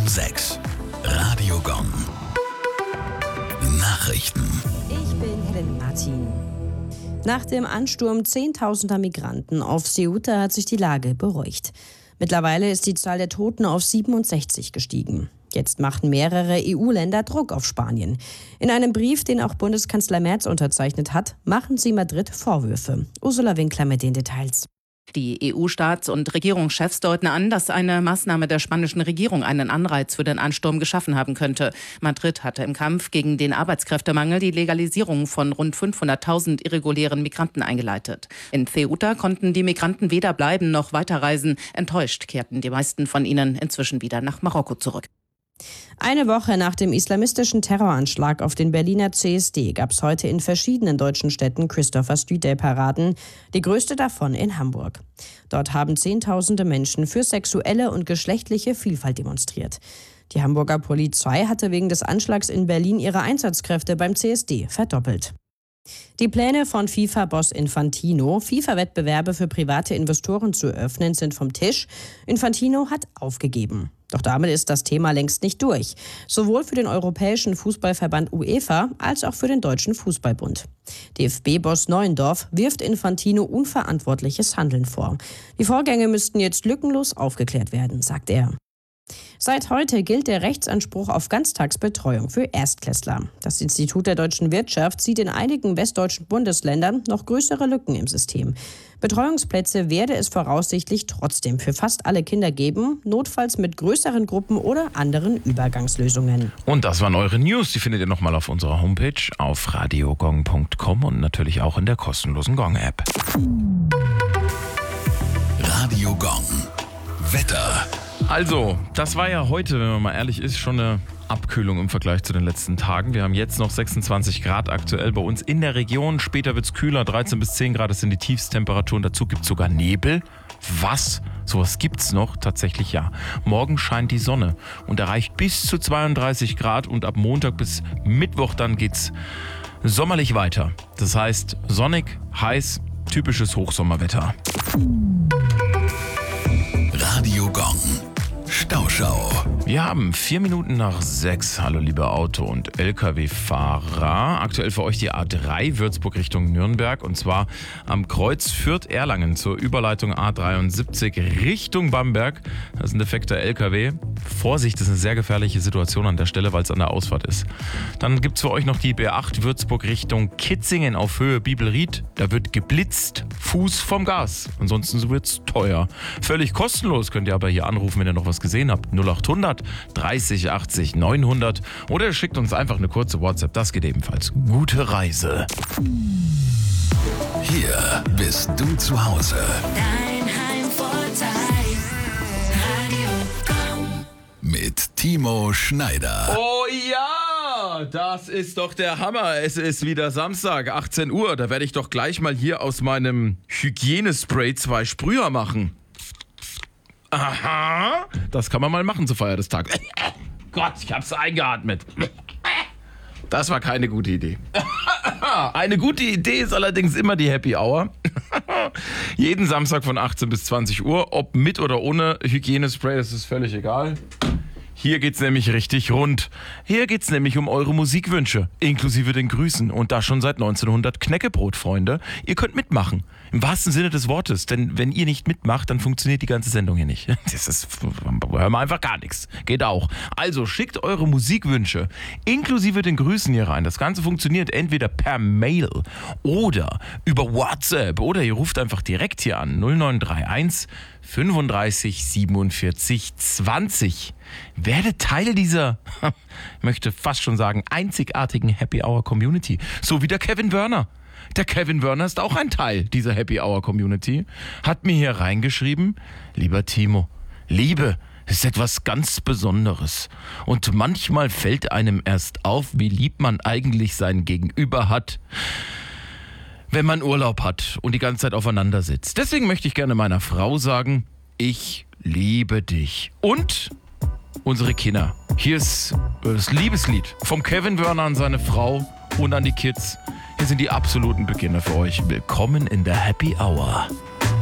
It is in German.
6. Radio Gong. Nachrichten. Ich bin Helen Martin. Nach dem Ansturm zehntausender Migranten auf Ceuta hat sich die Lage beruhigt. Mittlerweile ist die Zahl der Toten auf 67 gestiegen. Jetzt machten mehrere EU-Länder Druck auf Spanien. In einem Brief, den auch Bundeskanzler Merz unterzeichnet hat, machen sie Madrid Vorwürfe. Ursula Winkler mit den Details. Die EU-Staats- und Regierungschefs deuten an, dass eine Maßnahme der spanischen Regierung einen Anreiz für den Ansturm geschaffen haben könnte. Madrid hatte im Kampf gegen den Arbeitskräftemangel die Legalisierung von rund 500.000 irregulären Migranten eingeleitet. In Ceuta konnten die Migranten weder bleiben noch weiterreisen. Enttäuscht kehrten die meisten von ihnen inzwischen wieder nach Marokko zurück. Eine Woche nach dem islamistischen Terroranschlag auf den Berliner CSD gab es heute in verschiedenen deutschen Städten Christopher Street Day Paraden, die größte davon in Hamburg. Dort haben Zehntausende Menschen für sexuelle und geschlechtliche Vielfalt demonstriert. Die Hamburger Polizei hatte wegen des Anschlags in Berlin ihre Einsatzkräfte beim CSD verdoppelt. Die Pläne von FIFA-Boss Infantino, FIFA-Wettbewerbe für private Investoren zu öffnen, sind vom Tisch. Infantino hat aufgegeben. Doch damit ist das Thema längst nicht durch. Sowohl für den Europäischen Fußballverband UEFA als auch für den Deutschen Fußballbund. DFB-Boss Neuendorf wirft Infantino unverantwortliches Handeln vor. Die Vorgänge müssten jetzt lückenlos aufgeklärt werden, sagt er. Seit heute gilt der Rechtsanspruch auf Ganztagsbetreuung für Erstklässler. Das Institut der deutschen Wirtschaft sieht in einigen westdeutschen Bundesländern noch größere Lücken im System. Betreuungsplätze werde es voraussichtlich trotzdem für fast alle Kinder geben, notfalls mit größeren Gruppen oder anderen Übergangslösungen. Und das waren eure News. Die findet ihr nochmal auf unserer Homepage auf radiogong.com und natürlich auch in der kostenlosen Gong-App. Radio Gong. Wetter. Also, das war ja heute, wenn man mal ehrlich ist, schon eine Abkühlung im Vergleich zu den letzten Tagen. Wir haben jetzt noch 26 Grad aktuell bei uns in der Region. Später wird es kühler, 13 bis 10 Grad, das sind die Tiefstemperaturen. Dazu gibt es sogar Nebel. Was? Sowas gibt's noch? Tatsächlich ja. Morgen scheint die Sonne und erreicht bis zu 32 Grad und ab Montag bis Mittwoch dann geht's sommerlich weiter. Das heißt sonnig, heiß, typisches Hochsommerwetter. Radio Gong. Stauschau. Wir haben 4 Minuten nach 6. Hallo liebe Auto- und Lkw-Fahrer. Aktuell für euch die A3 Würzburg Richtung Nürnberg und zwar am Kreuz Fürth-Erlangen zur Überleitung A73 Richtung Bamberg. Das ist ein defekter Lkw. Vorsicht, das ist eine sehr gefährliche Situation an der Stelle, weil es an der Ausfahrt ist. Dann gibt es für euch noch die B8 Würzburg Richtung Kitzingen auf Höhe Bibelried. Da wird geblitzt, Fuß vom Gas. Ansonsten wird es teuer. Völlig kostenlos, könnt ihr aber hier anrufen, wenn ihr noch was gesehen habt. 0800 30 80 900 oder ihr schickt uns einfach eine kurze WhatsApp. Das geht ebenfalls. Gute Reise. Hier bist du zu Hause. Dein Heimvorteil. Radio Gong. Mit Timo Schneider. Oh ja, das ist doch der Hammer. Es ist wieder Samstag, 18 Uhr. Da werde ich doch gleich mal hier aus meinem Hygienespray 2 Sprüher machen. Aha, das kann man mal machen zur Feier des Tages. Gott, ich hab's eingeatmet. Das war keine gute Idee. Eine gute Idee ist allerdings immer die Happy Hour. Jeden Samstag von 18 bis 20 Uhr, ob mit oder ohne Hygienespray, das ist völlig egal. Hier geht's nämlich richtig rund. Hier geht's nämlich um eure Musikwünsche, inklusive den Grüßen. Und das schon seit 1900. Knäckebrot, Freunde. Ihr könnt mitmachen. Im wahrsten Sinne des Wortes. Denn wenn ihr nicht mitmacht, dann funktioniert die ganze Sendung hier nicht. Das ist, hören wir einfach gar nichts. Geht auch. Also schickt eure Musikwünsche, inklusive den Grüßen hier rein. Das Ganze funktioniert entweder per Mail oder über WhatsApp. Oder ihr ruft einfach direkt hier an. 0931 35 47 20. Werdet Teil dieser, ich möchte fast schon sagen, einzigartigen Happy Hour Community. So wie der Kevin Wörner. Der Kevin Wörner ist auch ein Teil dieser Happy Hour Community. Hat mir hier reingeschrieben, lieber Timo, Liebe ist etwas ganz Besonderes. Und manchmal fällt einem erst auf, wie lieb man eigentlich sein Gegenüber hat, wenn man Urlaub hat und die ganze Zeit aufeinander sitzt. Deswegen möchte ich gerne meiner Frau sagen, ich liebe dich. Und unsere Kinder. Hier ist das Liebeslied vom Kevin Wörner an seine Frau und an die Kids. Hier sind die absoluten Beginner für euch. Willkommen in der Happy Hour.